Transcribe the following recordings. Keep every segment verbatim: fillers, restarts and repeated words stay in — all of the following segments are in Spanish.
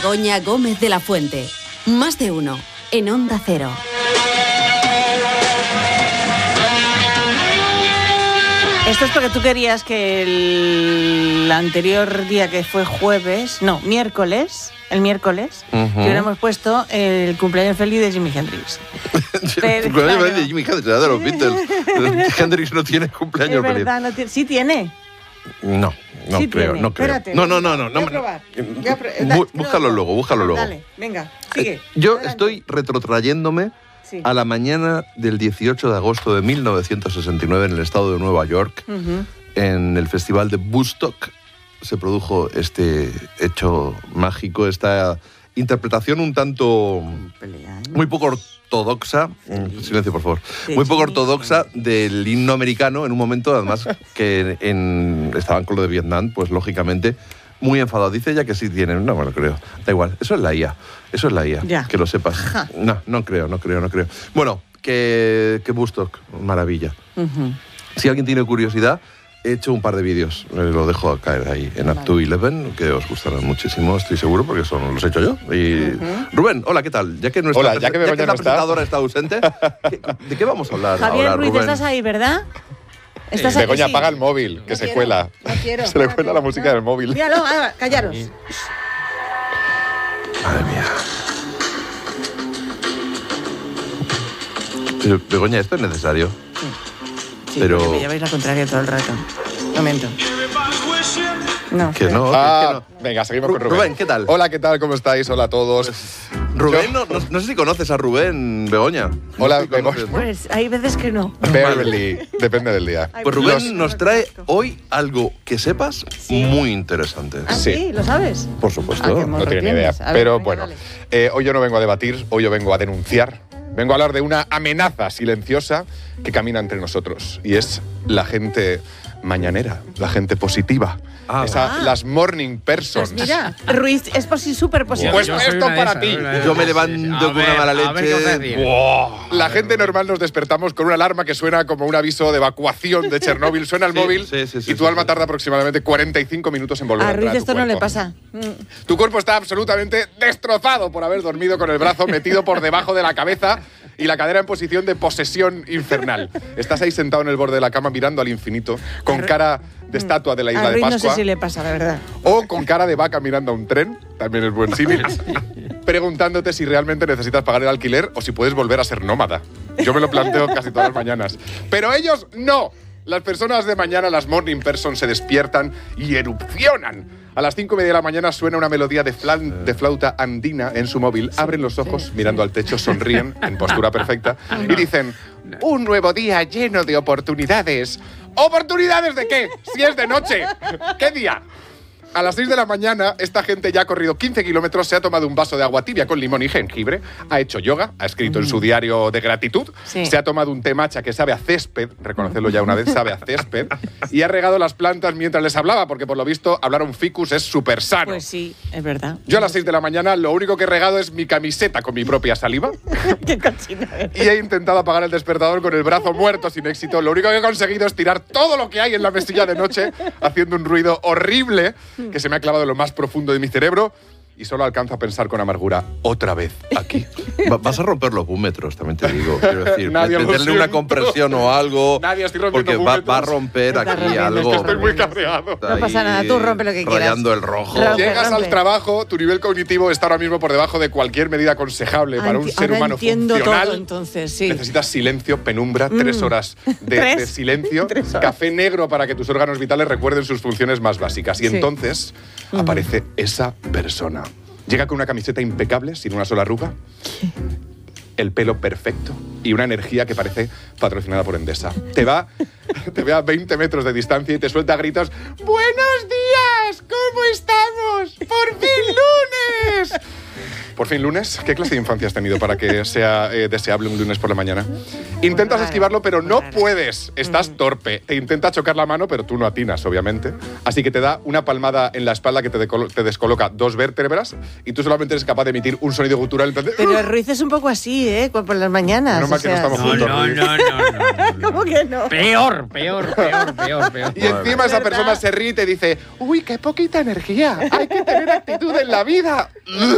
Begoña Gómez de la Fuente. Más de uno en Onda Cero. Esto es porque tú querías que el anterior día, que fue jueves, no, miércoles, el miércoles, uh-huh. que hubiéramos puesto el cumpleaños feliz de Jimi Hendrix. El cumpleaños feliz de Jimi Hendrix, era de los Beatles. Hendrix no tiene cumpleaños feliz. Es verdad, no tiene, sí tiene. No, no sí creo, tiene. no creo. Espérate, no, no, no, no. Voy no a probar. Voy a pro- Bú, búscalo luego, búscalo luego. Dale, venga, sigue. Eh, yo Adelante. estoy retrotrayéndome sí. a la mañana del dieciocho de agosto de mil novecientos sesenta y nueve en el estado de Nueva York, uh-huh. en el festival de Woodstock. Se produjo este hecho mágico, esta interpretación un tanto muy poco ortodoxa, sí. silencio por favor, sí, muy poco ortodoxa del himno americano en un momento además que en, estaban con lo de Vietnam, pues lógicamente muy enfadado. Dice ella que sí tienen, no me lo creo, da igual, eso es la I A, eso es la I A, ya. que lo sepas. Ja. No, no creo, no creo, no creo. Bueno, que, que Woodstock, maravilla. Uh-huh. Si alguien tiene curiosidad, he hecho un par de vídeos, lo dejo caer ahí en Up to Eleven, que os gustarán muchísimo, estoy seguro, porque son, los he hecho yo. Y uh-huh. Rubén, hola, ¿qué tal? Ya que nuestra hola, ya que, ya que la no presentadora está ausente, ¿de qué vamos a hablar Javier ahora, Ruiz, Rubén? ¿estás ahí, verdad? ¿Estás sí. Begoña, apaga el móvil, que no se quiero, cuela. No quiero. Se le cuela la música no. del móvil. Míralo, ah, callaros. Madre mía. Pero, Begoña, ¿esto es necesario? Sí. Sí, pero me lleváis la contraria todo el rato. Un momento. No. Que no, ah, que no. Venga, seguimos con Rubén. Rubén, ¿qué tal? Hola, ¿qué tal? ¿Cómo estáis? Hola a todos. Rubén, no, no, no sé si conoces a Rubén, Begoña. No Hola, si conoces, Begoña. ¿no? Pues hay veces que no. Barely, depende del día. Pues Rubén nos trae hoy algo que sepas ¿sí? muy interesante. ¿Ah, sí? sí? ¿Lo sabes? Por supuesto. Ah, no tengo ni idea. Ver, pero venga, bueno, eh, hoy yo no vengo a debatir, hoy yo vengo a denunciar. Vengo a hablar de una amenaza silenciosa que camina entre nosotros. Y es la gente mañanera, la gente positiva. Ah, Esa, ah. Las morning persons. Pues mira, Ruiz es posi- súper positivo. Pues esto para esa, ti. Yo me levanto con una mala leche. Wow. La gente normal nos despertamos con una alarma que suena como un aviso de evacuación de Chernóbil. Suena el sí, móvil sí, sí, sí, y tu sí, alma sí. tarda aproximadamente cuarenta y cinco minutos en volver a, a entrar Ruiz a tu esto cuerpo. no le pasa. Tu cuerpo está absolutamente destrozado por haber dormido con el brazo metido por debajo de la cabeza y la cadera en posición de posesión infernal. Estás ahí sentado en el borde de la cama mirando al infinito, con cara de estatua de la isla a de Pascua. No sé si le pasa, la verdad. O con cara de vaca mirando a un tren, también es buen símil, preguntándote si realmente necesitas pagar el alquiler o si puedes volver a ser nómada. Yo me lo planteo casi todas las mañanas. Pero ellos no. Las personas de mañana, las morning persons, se despiertan y erupcionan. A las cinco y media de la mañana suena una melodía de, flan, de flauta andina en su móvil. Abren los ojos, mirando al techo, sonríen en postura perfecta y dicen: un nuevo día lleno de oportunidades. ¿Oportunidades de qué? Si es de noche. ¿Qué día? A las seis de la mañana, esta gente ya ha corrido quince kilómetros, se ha tomado un vaso de agua tibia con limón y jengibre, ha hecho yoga, ha escrito mm. en su diario de gratitud, sí. se ha tomado un té matcha que sabe a césped, reconocerlo ya una vez, sabe a césped, y ha regado las plantas mientras les hablaba, porque por lo visto hablar un ficus es súper sano. Pues sí, es verdad. Yo a las seis de la mañana lo único que he regado es mi camiseta con mi propia saliva. Qué cochina eres. Y he intentado apagar el despertador con el brazo muerto sin éxito. Lo único que he conseguido es tirar todo lo que hay en la mesilla de noche, haciendo un ruido horrible que se me ha clavado en lo más profundo de mi cerebro y solo alcanzo a pensar con amargura, otra vez aquí. Va, vas a romper los búmetros, también te digo. Quiero decir, meterle una siento. compresión o algo. Nadie estoy rompiendo porque va, va a romper Está aquí rompiendo, algo. Es que estoy muy cabreado. No pasa nada, tú rompe lo que quieras. Rayando el rojo. Rompe, Llegas rompe. al trabajo, tu nivel cognitivo está ahora mismo por debajo de cualquier medida aconsejable para un Anti- ser ahora humano entiendo funcional. todo, entonces, sí. Necesitas silencio, penumbra, mm. tres horas de, ¿Tres? de silencio, ¿Tres horas? café negro para que tus órganos vitales recuerden sus funciones más básicas. Y Sí. entonces mm. aparece esa persona. Llega con una camiseta impecable, sin una sola arruga, el pelo perfecto y una energía que parece patrocinada por Endesa. Te va, te ve a veinte metros de distancia y te suelta gritos: ¡buenos días! ¿Cómo estamos? ¡Por fin lunes! ¿Por fin lunes? ¿Qué clase de infancia has tenido para que sea eh, deseable un lunes por la mañana? Intentas raro, esquivarlo, pero no raro. puedes. Estás mm. torpe. Te intenta chocar la mano, pero tú no atinas, obviamente. Así que te da una palmada en la espalda que te, decolo- te descoloca dos vértebras y tú solamente eres capaz de emitir un sonido gutural. Entonces, pero Ruiz es un poco así, ¿eh? Por las mañanas. Menos mal que no estamos No, juntos, no, Ruiz. no, no, no, no. ¿Cómo que no? Peor, peor, peor, peor, peor. Y encima esa persona se ríe y te dice, uy, qué poquita energía, hay que tener actitud en la vida.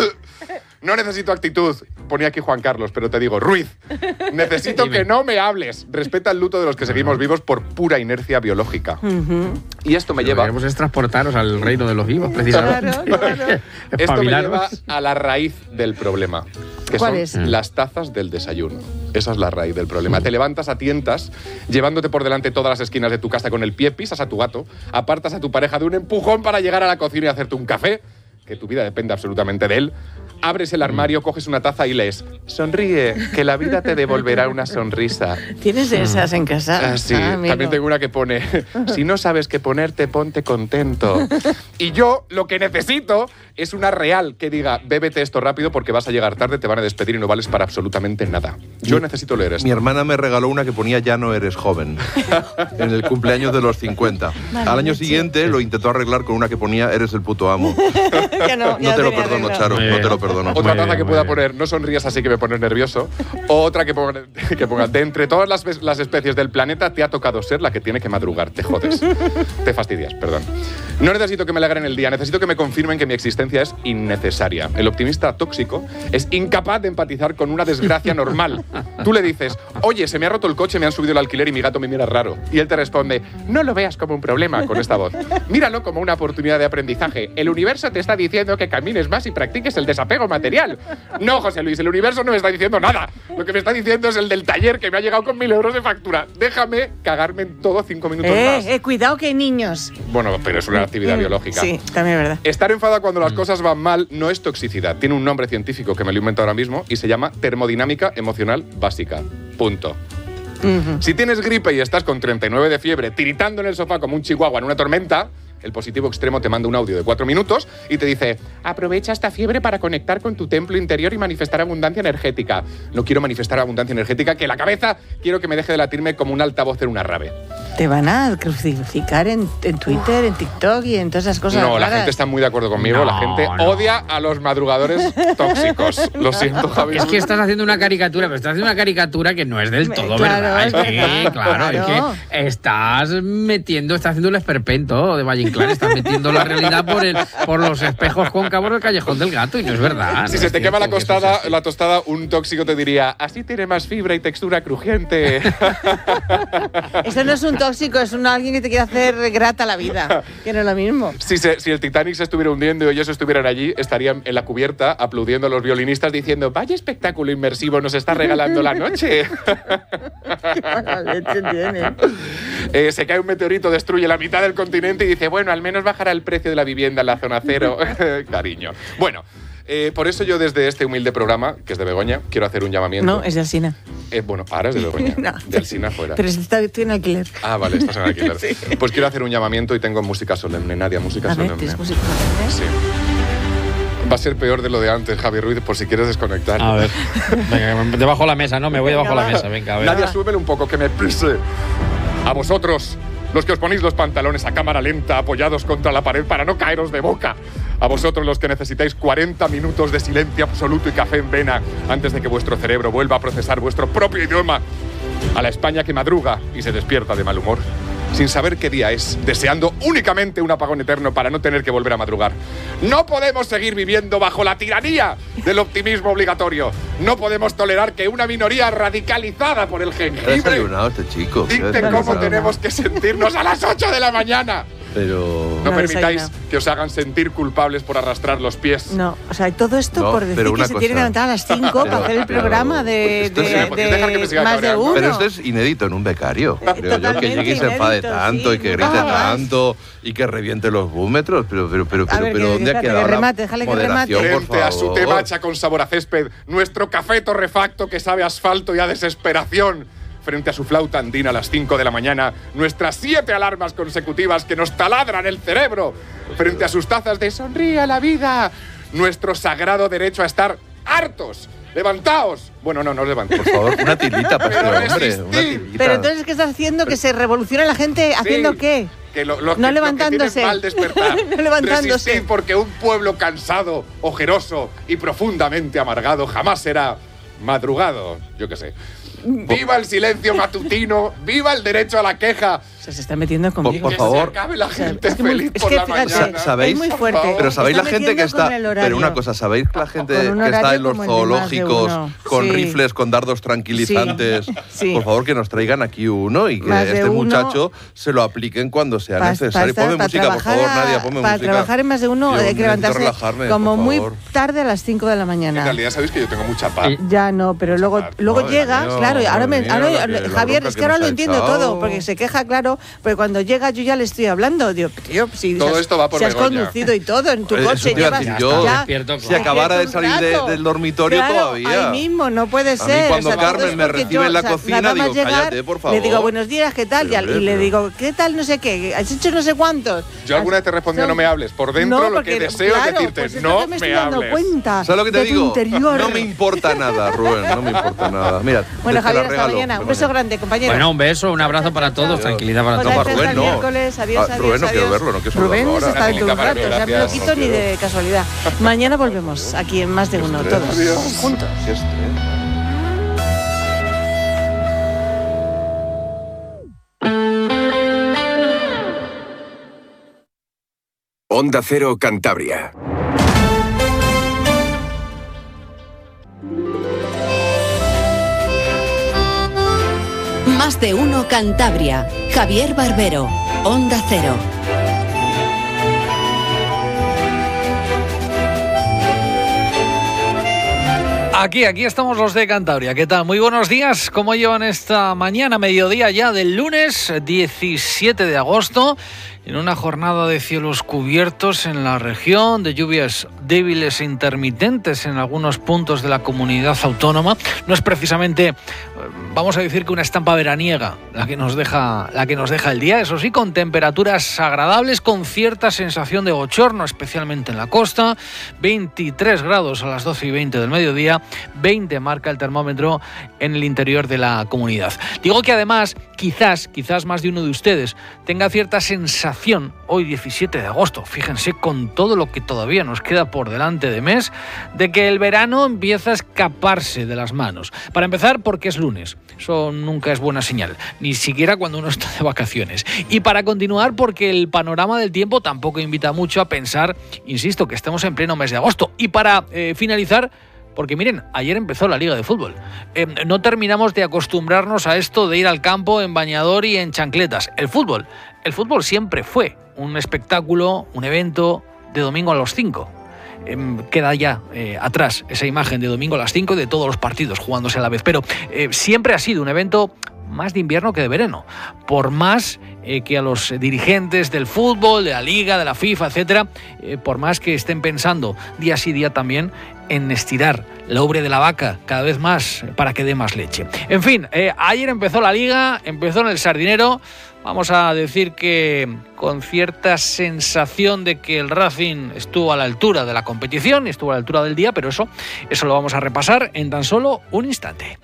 No necesito actitud, ponía aquí Juan Carlos, pero te digo, Ruiz, necesito Dime. que no me hables. Respeta el luto de los que seguimos vivos por pura inercia biológica. Uh-huh. Y esto me Lo que lleva... queremos es transportaros al reino de los vivos, precisamente. Claro, claro. Esto me Espabilaros. lleva a la raíz del problema, que ¿Cuál son es? las tazas del desayuno. Esa es la raíz del problema. Te levantas a tientas, llevándote por delante todas las esquinas de tu casa con el pie, pisas a tu gato, apartas a tu pareja de un empujón para llegar a la cocina y hacerte un café, que tu vida depende absolutamente de él. Abres el armario, coges una taza y lees, sonríe, que la vida te devolverá una sonrisa. ¿Tienes de esas en casa? Ah, sí, Ah, amigo. también tengo una que pone, si no sabes qué ponerte, ponte contento. Y yo lo que necesito es una real que diga, bébete esto rápido porque vas a llegar tarde, te van a despedir y no vales para absolutamente nada. Yo necesito leer esto. Mi hermana me regaló una que ponía ya no eres joven, en el cumpleaños de los cincuenta. Vale, Al año leche. siguiente lo intentó arreglar con una que ponía eres el puto amo. Ya no, ya No te lo tenía perdono, arreglo. Charo, Muy no te bien. lo perdono. Otra Muy taza bien, que muy pueda bien. poner, no sonrías así que me pones nervioso. O otra que ponga, que ponga, de entre todas las, ves- las especies del planeta, te ha tocado ser la que tiene que madrugar. Te jodes. Te fastidias, perdón. No necesito que me alegren el día, necesito que me confirmen que mi existencia es innecesaria. El optimista tóxico es incapaz de empatizar con una desgracia normal. Tú le dices, oye, se me ha roto el coche, me han subido el alquiler y mi gato me mira raro. Y él te responde, no lo veas como un problema, con esta voz. Míralo como una oportunidad de aprendizaje. El universo te está diciendo que camines más y practiques el desapego material. No, José Luis, el universo no me está diciendo nada. Lo que me está diciendo es el del taller que me ha llegado con mil euros de factura. Déjame cagarme en todo cinco minutos más. Eh, eh, cuidado que hay niños. Bueno, pero es una actividad Mm, biológica. Sí, también es verdad. Estar enfadado cuando las cosas van mal no es toxicidad. Tiene un nombre científico que me lo invento ahora mismo y se llama termodinámica emocional básica. Punto. Ujú. Si tienes gripe y estás con treinta y nueve de fiebre, tiritando en el sofá como un chihuahua en una tormenta, el positivo extremo te manda un audio de cuatro minutos y te dice, aprovecha esta fiebre para conectar con tu templo interior y manifestar abundancia energética. No quiero manifestar abundancia energética, que la cabeza quiero que me deje de latirme como un altavoz en una rave. Te van a crucificar en, en Twitter, en TikTok y en todas esas cosas No, la raras. gente está muy de acuerdo conmigo. No, la gente no. odia a los madrugadores tóxicos. Lo siento, Javi. Es que estás haciendo una caricatura, pero estás haciendo una caricatura que no es del todo Claro, verdad. Es es que, verdad. claro, Claro. es que estás metiendo, estás haciendo el esperpento de Valle Inclán, estás metiendo la realidad por, el, por los espejos cóncavos del Callejón del Gato y no es verdad. Si no se es te quema la cierto que eso tostada, es así. la tostada, un tóxico te diría, así tiene más fibra y textura crujiente. Eso no es un tóxico, es un alguien que te quiere hacer grata la vida, que no es lo mismo. Si, se- si el Titanic se estuviera hundiendo y ellos estuvieran allí, estarían en la cubierta aplaudiendo a los violinistas diciendo, vaya espectáculo inmersivo nos está regalando la noche. Qué mala leche tiene. Eh, se cae un meteorito, destruye la mitad del continente y dice, bueno, al menos bajará el precio de la vivienda en la zona cero. Cariño. Bueno, eh, por eso yo desde este humilde programa, que es de Begoña, quiero hacer un llamamiento. No, es de Alsina. Eh, bueno, ahora es de Begoña. No. De Alsina fuera. Pero está, estoy en alquiler. Ah, vale, estás en alquiler. Sí. Pues quiero hacer un llamamiento y tengo música solemne. Nadia, música A ver, solemne. ¿tienes música solemne? Sí. Va a ser peor de lo de antes, Javi Ruiz, por si quieres desconectar. A ver, venga, debajo de la mesa, ¿no? Me voy debajo de la Venga, mesa, venga, a ver. Nadia, súbele un poco, que me pise. A vosotros, los que os ponéis los pantalones a cámara lenta, apoyados contra la pared para no caeros de boca. A vosotros, los que necesitáis cuarenta minutos de silencio absoluto y café en vena antes de que vuestro cerebro vuelva a procesar vuestro propio idioma. A la España que madruga y se despierta de mal humor, sin saber qué día es, deseando únicamente un apagón eterno para no tener que volver a madrugar. No podemos seguir viviendo bajo la tiranía del optimismo obligatorio. No podemos tolerar que una minoría radicalizada por el ¿Ha jengibre desayunado este chico? ¿Qué ha dicte cómo desayunado? tenemos que sentirnos a las ocho de la mañana. Pero... No No permitáis desayuna. que os hagan sentir culpables por arrastrar los pies. No, o sea, todo esto No, por decir pero que una se cosa. tiene que levantar a las cinco Pero- para hacer el pero- programa de, esto de, sí, de, ¿podéis dejar que me siga más de cabreando? uno. Pero esto es inédito en un becario. Creo yo, que totalmente llegue y se enfade inédito, tanto sí, y que nunca grite jamás. tanto y que reviente los búmetros. Pero, pero, pero, A pero, ver, pero que- ¿dónde ha espérate, quedado que la remate, déjale que moderación, remate. por Frente a su favor? temacha con sabor a césped, nuestro café torrefacto que sabe a asfalto y a desesperación. Frente a su flauta andina a las cinco de la mañana, nuestras siete alarmas consecutivas que nos taladran el cerebro. Frente a sus tazas de sonríe a la vida, nuestro sagrado derecho a estar hartos. ¡Levantaos! Bueno, no, no os levantéis. Por favor, una tilita para Pero este hombre. resistid. Una tilita. Pero entonces, ¿qué estás haciendo? ¿Que se revolucione la gente haciendo Sí. qué? Que lo, lo No que, levantándose. Lo que tienen mal despertar. No levantándose. Resistid, porque un pueblo cansado, ojeroso y profundamente amargado jamás será madrugado. Yo qué sé. ¡Viva el silencio matutino! ¡Viva el derecho a la queja! O sea, se está metiendo conmigo. Por que favor. se acabe la gente es que muy- feliz es por que la fíjate, mañana. ¿Sabéis? Es muy Por fuerte. favor. Pero sabéis la Está gente que metiendo con está. el horario. Pero una cosa, ¿sabéis la gente Con un que está horario en los como el de más de zoológicos uno. con Sí. rifles, con dardos tranquilizantes? Sí. Por favor, que nos traigan aquí uno y que Más de este uno. muchacho se lo apliquen cuando sea Pa- necesario. pa- Ponme pa música, por trabajar favor, a- Nadia, ponme para música. trabajar en más de uno Yo hay que necesito levantarse relajarme, como por muy favor. tarde a las cinco de la En mañana. realidad sabéis que yo tengo mucha paz. Sí. Ya no, pero luego, Madre luego mía, llega, Dios, claro, y ahora me, madre mía, ahora- la que- la Javier, bronca es que que ahora nos lo ha entiendo echado. todo, porque se queja, claro, pero cuando llega yo ya le estoy hablando, digo, tío, si Todo has- esto va por si has Begoña. conducido y todo en tu Eso coche, te iba a llevas decir Ya yo. está ya- despierto, Si claro. acabara de un salir de- rato. del dormitorio Claro, todavía. ahí mismo, no puede mí ser. cuando o sea, todo Carmen es me porque recibe en la o sea, cocina, nada más digo, llegar, cállate, por favor. Le digo, buenos días, ¿qué tal? Pero, y, y le pero- digo, ¿qué tal? No sé qué, ¿has hecho no sé cuántos? Yo alguna vez te respondió Son- no me hables. Por dentro No, lo que porque, deseo claro, es decirte pues es no que me me, estoy dando hables. cuenta ¿Sabes lo que te de tu digo? interior. No me importa nada, Rubén, no me importa nada. Mira, Bueno, te la Javier, hasta regalo, mañana. Un Begoña. beso grande, compañero. Bueno, un beso, un abrazo para todos, tranquilidad para Hola, todos. para hasta Rubén, el no. miércoles. Adiós, Ah, adiós, Rubén, no quiero adiós. verlo, no quiero Rubén saludarlo se ahora. está en todo el Venga, rato, o sea, no lo gracias, quito ni de casualidad. Mañana volvemos aquí en Más de Uno, todos Adiós. juntos. Qué estrés. Onda Cero Cantabria. Más de Uno Cantabria. Javier Barbero. Onda Cero. Aquí, aquí estamos los de Cantabria. ¿Qué tal? Muy buenos días. ¿Cómo llevan esta mañana, mediodía ya del lunes diecisiete de agosto? En una jornada de cielos cubiertos en la región, de lluvias débiles e intermitentes en algunos puntos de la comunidad autónoma. No es precisamente, vamos a decir, que una estampa veraniega la que nos deja, la que nos deja el día. Eso sí, con temperaturas agradables, con cierta sensación de bochorno, especialmente en la costa. veintitrés grados a las doce y veinte del mediodía, veinte marca el termómetro en el interior de la comunidad. Digo que además, quizás, quizás más de uno de ustedes tenga cierta sensación hoy diecisiete de agosto, fíjense con todo lo que todavía nos queda por delante de mes, de que el verano empieza a escaparse de las manos. Para empezar, porque es lunes, eso nunca es buena señal, ni siquiera cuando uno está de vacaciones. Y para continuar, porque el panorama del tiempo tampoco invita mucho a pensar, insisto, que estemos en pleno mes de agosto. Y para eh, finalizar, porque miren, ayer empezó la Liga de Fútbol. Eh, no terminamos de acostumbrarnos a esto de ir al campo en bañador y en chancletas. El fútbol, el fútbol siempre fue un espectáculo, un evento de domingo a las cinco. Eh, queda ya eh, atrás esa imagen de domingo a las cinco y de todos los partidos jugándose a la vez. Pero eh, siempre ha sido un evento más de invierno que de verano. Por más eh, que a los dirigentes del fútbol, de la Liga, de la FIFA, etcétera, eh, por más que estén pensando día sí día también en estirar la ubre de la vaca cada vez más para que dé más leche. En fin, eh, ayer empezó la Liga, empezó en el Sardinero. Vamos a decir que con cierta sensación de que el Racing estuvo a la altura de la competición y estuvo a la altura del día, pero eso, eso lo vamos a repasar en tan solo un instante.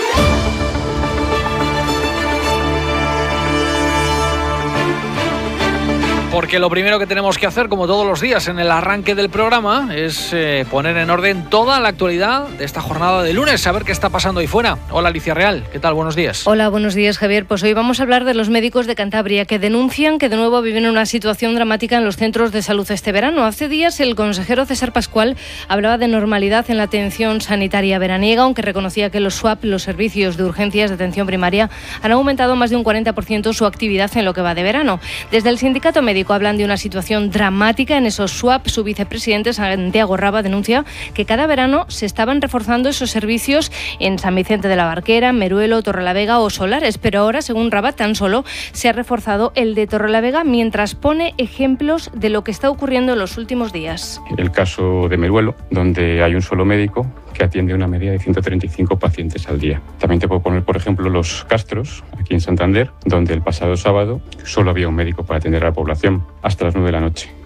Porque lo primero que tenemos que hacer, como todos los días en el arranque del programa, es eh, poner en orden toda la actualidad de esta jornada de lunes, saber qué está pasando ahí fuera. Hola, Alicia Real, ¿qué tal? Buenos días. Hola, buenos días, Javier. Pues hoy vamos a hablar de los médicos de Cantabria que denuncian que de nuevo viven una situación dramática en los centros de salud este verano. Hace días el consejero César Pascual hablaba de normalidad en la atención sanitaria veraniega, aunque reconocía que los S W A P, los servicios de urgencias de atención primaria, han aumentado más de un cuarenta por ciento su actividad en lo que va de verano. Desde el sindicato médico hablan de una situación dramática en esos S W A P. Su vicepresidente Santiago Raba denuncia que cada verano se estaban reforzando esos servicios en San Vicente de la Barquera, Meruelo, Torrelavega o Solares, pero ahora, según Raba, tan solo se ha reforzado el de Torrelavega, mientras pone ejemplos de lo que está ocurriendo en los últimos días. El caso de Meruelo, donde hay un solo médico que atiende una media de ciento treinta y cinco pacientes al día. También te puedo poner, por ejemplo, Los Castros, aquí en Santander, donde el pasado sábado solo había un médico para atender a la población hasta las nueve de la noche.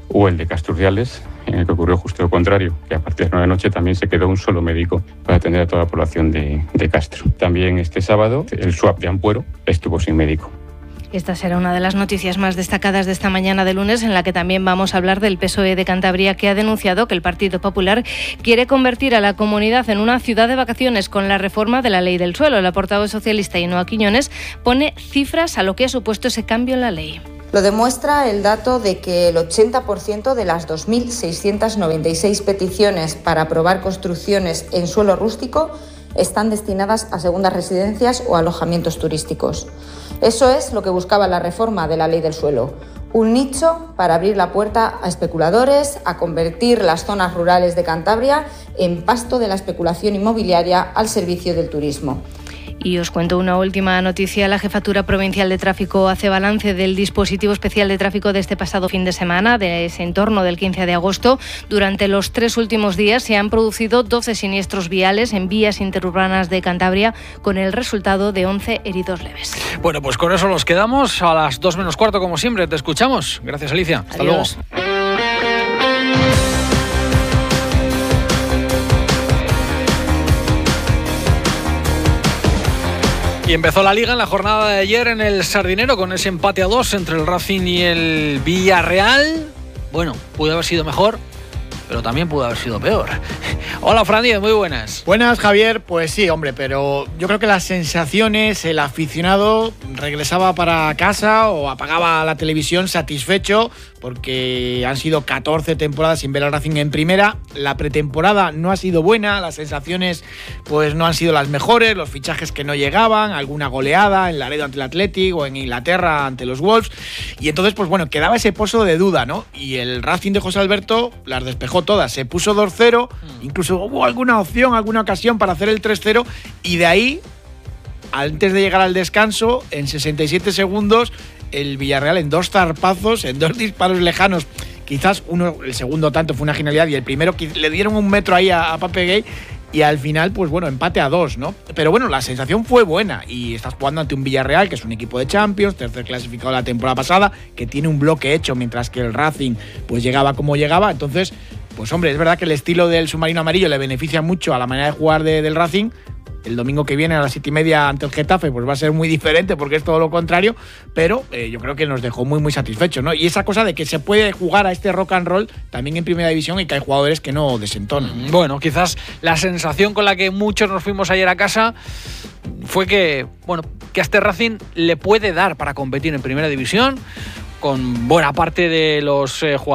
o el de Casturdiales, en el que ocurrió justo lo contrario, que a partir de las nueve de la noche también se quedó un solo médico para atender a toda la población de, de Castro. También este sábado, el swap de Ampuero estuvo sin médico. Esta será una de las noticias más destacadas de esta mañana de lunes, en la que también vamos a hablar del P S O E de Cantabria, que ha denunciado que el Partido Popular quiere convertir a la comunidad en una ciudad de vacaciones con la reforma de la ley del suelo. La portavoz socialista Ainhoa Quiñones pone cifras a lo que ha supuesto ese cambio en la ley. Lo demuestra el dato de que el ochenta por ciento de las dos mil seiscientas noventa y seis peticiones para aprobar construcciones en suelo rústico están destinadas a segundas residencias o alojamientos turísticos. Eso es lo que buscaba la reforma de la ley del suelo. Un nicho para abrir la puerta a especuladores, a convertir las zonas rurales de Cantabria en pasto de la especulación inmobiliaria al servicio del turismo. Y os cuento una última noticia. La Jefatura Provincial de Tráfico hace balance del dispositivo especial de tráfico de este pasado fin de semana, de ese entorno del quince de agosto. Durante los tres últimos días se han producido doce siniestros viales en vías interurbanas de Cantabria, con el resultado de once heridos leves. Bueno, pues con eso nos quedamos. A las dos menos cuarto, como siempre, te escuchamos. Gracias, Alicia. Hasta Adiós. luego. Y empezó la Liga en la jornada de ayer en el Sardinero con ese empate a dos entre el Racing y el Villarreal. Bueno, pudo haber sido mejor, pero también pudo haber sido peor. Hola, Fran Díez, muy buenas. Buenas, Javier. Pues sí, hombre, pero yo creo que las sensaciones, el aficionado regresaba para casa o apagaba la televisión satisfecho, porque han sido catorce temporadas sin ver al Racing en primera. La pretemporada no ha sido buena, las sensaciones pues no han sido las mejores, los fichajes que no llegaban, alguna goleada en Laredo ante el Athletic o en Inglaterra ante los Wolves. Y entonces, pues bueno, quedaba ese pozo de duda, ¿no? Y el Racing de José Alberto las despejó todas. Se puso dos cero, mm. incluso hubo alguna opción, alguna ocasión para hacer el tres cero, y de ahí, antes de llegar al descanso, en sesenta y siete segundos, el Villarreal en dos zarpazos, en dos disparos lejanos, quizás uno, el segundo tanto fue una genialidad y el primero le dieron un metro ahí a, a Pape Gay, y al final, pues bueno, empate a dos, ¿no? Pero bueno, la sensación fue buena y estás jugando ante un Villarreal, que es un equipo de Champions, tercer clasificado la temporada pasada, que tiene un bloque hecho, mientras que el Racing pues llegaba como llegaba. Entonces, pues hombre, es verdad que el estilo del submarino amarillo le beneficia mucho a la manera de jugar de, del Racing. El domingo que viene a las siete y media ante el Getafe pues va a ser muy diferente, porque es todo lo contrario, pero eh, yo creo que nos dejó muy muy satisfechos, ¿no? Y esa cosa de que se puede jugar a este rock and roll también en primera división y que hay jugadores que no desentonan. Bueno, quizás la sensación con la que muchos nos fuimos ayer a casa fue que, bueno, que a este Racing le puede dar para competir en primera división, con buena parte de los eh, jugadores